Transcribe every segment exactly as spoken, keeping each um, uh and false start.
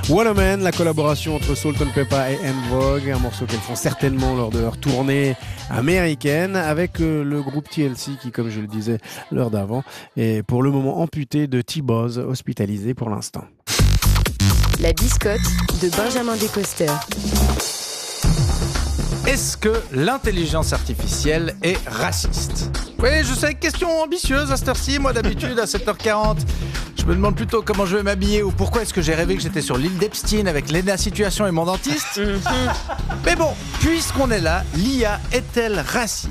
What a Man, la collaboration entre Salt-N-Pepa et En Vogue, un morceau qu'elles font certainement lors de leur tournée américaine avec euh, le groupe T L C qui, comme je le disais l'heure d'avant, est pour le moment amputé de T-Boz, hospitalisé pour l'instant. La biscotte de Benjamin Descoster. Est-ce que l'intelligence artificielle est raciste ? Oui, je sais, question ambitieuse à cette heure-ci. Moi, d'habitude, à sept heures quarante, je me demande plutôt comment je vais m'habiller ou pourquoi est-ce que j'ai rêvé que j'étais sur l'île d'Epstein avec Lena Situation et mon dentiste. Mais bon, puisqu'on est là, l'I A est-elle raciste ?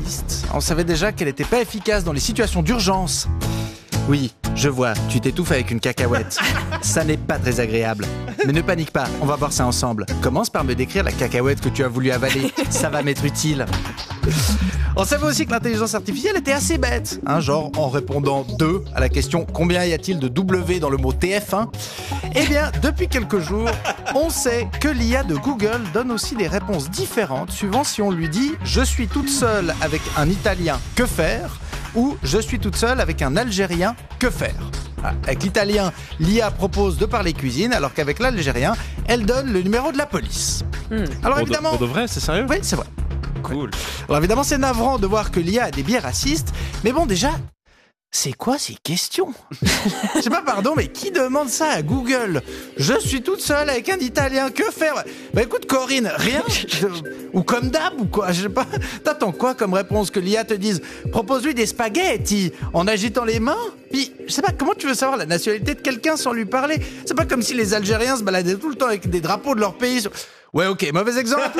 On savait déjà qu'elle n'était pas efficace dans les situations d'urgence. Oui, je vois, tu t'étouffes avec une cacahuète. Ça n'est pas très agréable. Mais ne panique pas, on va voir ça ensemble. Commence par me décrire la cacahuète que tu as voulu avaler. Ça va m'être utile. On savait aussi que l'intelligence artificielle était assez bête, hein, genre en répondant deux à la question « Combien y a-t-il de W dans le mot T F un ?» Eh bien, depuis quelques jours, on sait que l'I A de Google donne aussi des réponses différentes suivant si on lui dit « Je suis toute seule avec un Italien, que faire ?» ou « Je suis toute seule avec un Algérien, que faire ?» Avec l'italien, l'I A propose de parler cuisine, alors qu'avec l'algérien, elle donne le numéro de la police. Mmh. Alors pour évidemment, de, pour de vrai, c'est sérieux ? Oui, c'est vrai. Cool. Alors évidemment, c'est navrant de voir que l'I A a des biais racistes, mais bon, déjà, c'est quoi ces questions ? Je sais pas, pardon, mais qui demande ça à Google ? Je suis toute seule avec un Italien, que faire ? Bah écoute, Corinne, rien ? Je... Ou comme d'hab, ou quoi ? Je sais pas. T'attends quoi comme réponse ? Que l'I A te dise « Propose-lui des spaghettis » en agitant les mains ? Puis, je sais pas, comment tu veux savoir la nationalité de quelqu'un sans lui parler ? C'est pas comme si les Algériens se baladaient tout le temps avec des drapeaux de leur pays sur... Ouais, ok, mauvais exemple.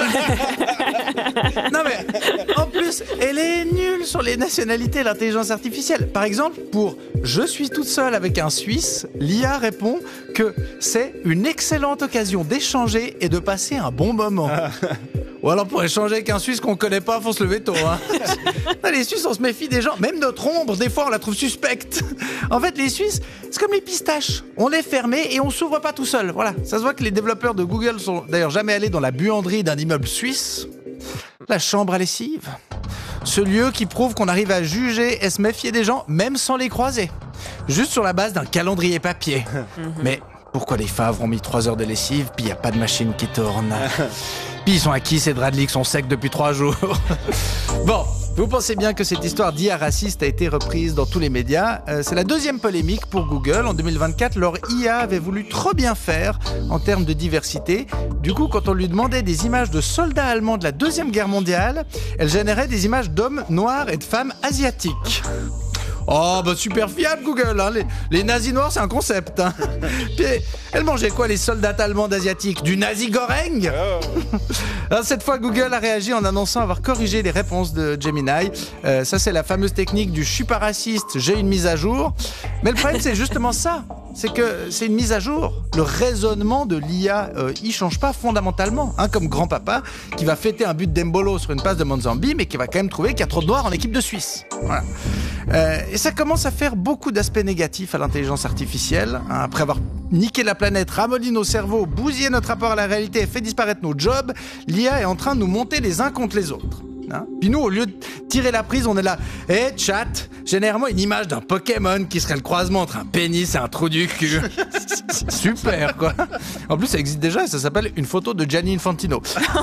Non mais, en plus, elle est nulle sur les nationalités et l'intelligence artificielle. Par exemple, pour « Je suis toute seule avec un Suisse », l'I A répond que c'est une excellente occasion d'échanger et de passer un bon moment. Ou alors pour échanger avec un Suisse qu'on connaît pas, faut se lever tôt. Hein. Non, les Suisses, on se méfie des gens. Même notre ombre, des fois, on la trouve suspecte. En fait, les Suisses, c'est comme les pistaches. On est fermé et on s'ouvre pas tout seul. Voilà. Ça se voit que les développeurs de Google sont d'ailleurs jamais allés dans la buanderie d'un immeuble suisse. La chambre à lessive. Ce lieu qui prouve qu'on arrive à juger et se méfier des gens, même sans les croiser. Juste sur la base d'un calendrier papier. Mais pourquoi les Favres ont mis trois heures de lessive, puis il n'y a pas de machine qui tourne ? Puis ils sont acquis, ces draps de lit qui sont secs depuis trois jours. Bon, vous pensez bien que cette histoire d'I A raciste a été reprise dans tous les médias. Euh, c'est la deuxième polémique pour Google. En deux mille vingt-quatre, leur I A avait voulu trop bien faire en termes de diversité. Du coup, quand on lui demandait des images de soldats allemands de la Deuxième Guerre mondiale, elle générait des images d'hommes noirs et de femmes asiatiques. Oh, bah super fiable Google, hein. les, les nazis noirs c'est un concept. Hein. Puis, elle mangeait quoi les soldats allemands asiatiques ? Du nazi goreng ? Alors, cette fois Google a réagi en annonçant avoir corrigé les réponses de Gemini. Euh, ça c'est la fameuse technique du « je suis pas raciste, j'ai une mise à jour ». Mais le problème c'est justement ça, c'est que c'est une mise à jour. Le raisonnement de l'I A, euh, il change pas fondamentalement. Hein, comme grand-papa qui va fêter un but d'Embolo sur une passe de Monzambi, mais qui va quand même trouver qu'il y a trop de noirs en équipe de Suisse. Voilà. Euh, et ça commence à faire beaucoup d'aspects négatifs à l'intelligence artificielle. Hein, après avoir niqué la planète, ramolli nos cerveaux, bousillé notre rapport à la réalité et fait disparaître nos jobs, l'I A est en train de nous monter les uns contre les autres. Hein. Puis nous, au lieu de tirer la prise, on est là. Eh, hey, chat, généralement une image d'un Pokémon qui serait le croisement entre un pénis et un trou du cul. Super, quoi. En plus, ça existe déjà et ça s'appelle une photo de Gianni Infantino.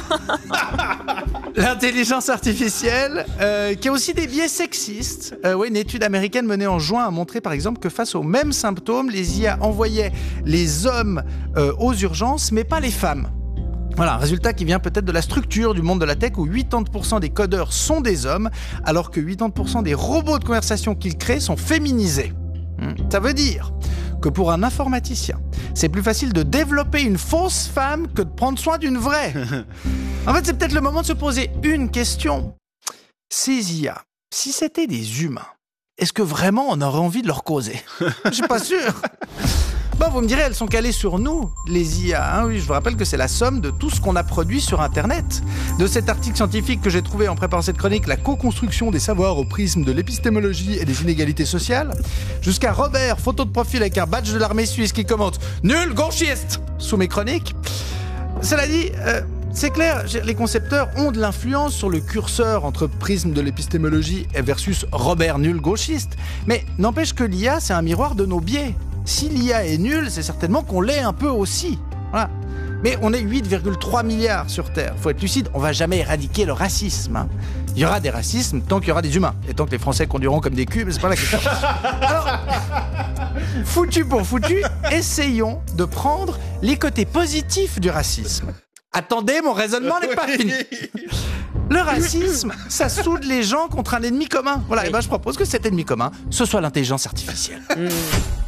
L'intelligence artificielle, euh, qui a aussi des biais sexistes. Euh, ouais, une étude américaine menée en juin a montré, par exemple, que face aux mêmes symptômes, les I A envoyaient les hommes euh, aux urgences, mais pas les femmes. Voilà, un résultat qui vient peut-être de la structure du monde de la tech où quatre-vingt-dix pour cent des codeurs sont des hommes, alors que quatre-vingt-dix pour cent des robots de conversation qu'ils créent sont féminisés. Ça veut dire que pour un informaticien, c'est plus facile de développer une fausse femme que de prendre soin d'une vraie. En fait, c'est peut-être le moment de se poser une question. Ces I A, si c'était des humains, est-ce que vraiment on aurait envie de leur causer ? Je suis pas sûr. Bon, vous me direz, elles sont calées sur nous, les I A. Hein, oui, je vous rappelle que c'est la somme de tout ce qu'on a produit sur Internet. De cet article scientifique que j'ai trouvé en préparant cette chronique, la co-construction des savoirs au prisme de l'épistémologie et des inégalités sociales, jusqu'à Robert, photo de profil avec un badge de l'armée suisse qui commente « Nul gauchiste !» sous mes chroniques. Cela dit, euh, c'est clair, les concepteurs ont de l'influence sur le curseur entre prisme de l'épistémologie versus Robert nul gauchiste. Mais n'empêche que l'I A, c'est un miroir de nos biais. Si l'I A est nulle, c'est certainement qu'on l'est un peu aussi. Voilà. Mais on est huit virgule trois milliards sur Terre. Faut être lucide, on va jamais éradiquer le racisme. Hein. Il y aura des racismes tant qu'il y aura des humains. Et tant que les Français conduiront comme des culs, mais c'est pas la question. Alors, foutu pour foutu, essayons de prendre les côtés positifs du racisme. Attendez, mon raisonnement n'est pas fini. Le racisme, ça soude les gens contre un ennemi commun. Voilà, et ben je propose que cet ennemi commun, ce soit l'intelligence artificielle.